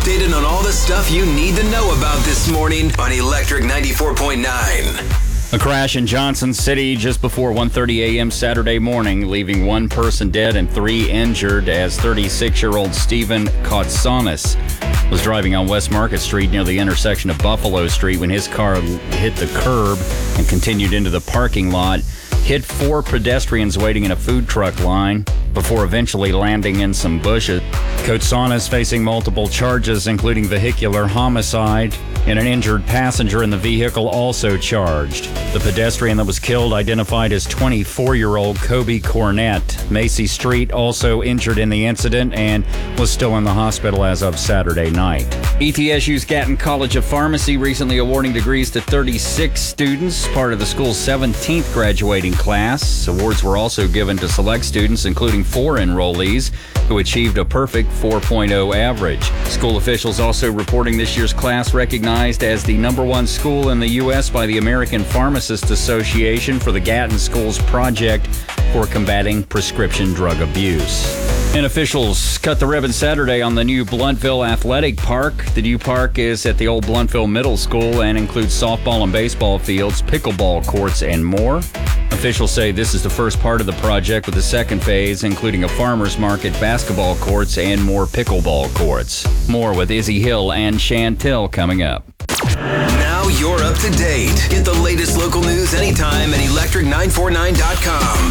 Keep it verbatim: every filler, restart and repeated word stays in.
updated on all the stuff you need to know about this morning on Electric ninety-four point nine. A crash in Johnson City just before one thirty a.m. Saturday morning, leaving one person dead and three injured as thirty-six-year-old Stephen Kotsanis was driving on West Market Street near the intersection of Buffalo Street when his car hit the curb and continued into the parking lot, hit four pedestrians waiting in a food truck line before eventually landing in some bushes. Kotsanis facing multiple charges, including vehicular homicide, and an injured passenger in the vehicle also charged. The pedestrian that was killed identified as twenty-four-year-old Kobe Cornett. Macy Street also injured in the incident and was still in the hospital as of Saturday night. E T S U's Gatton College of Pharmacy recently awarding degrees to thirty-six students, part of the school's seventeenth graduating class. Awards were also given to select students, including four enrollees who achieved a perfect four point oh average. School officials also reporting this year's class recognized as the number one school in the U S by the American Pharmacists Association for the Gatton Schools Project for combating prescription drug abuse. And officials cut the ribbon Saturday on the new Bluntville Athletic Park. The new park is at the old Bluntville Middle School and includes softball and baseball fields, pickleball courts, and more. Officials say this is the first part of the project, with the second phase including a farmer's market, basketball courts, and more pickleball courts. More with Izzy Hill and Chantel coming up. Now you're up to date. Get the latest local news anytime at electric nine forty-nine dot com.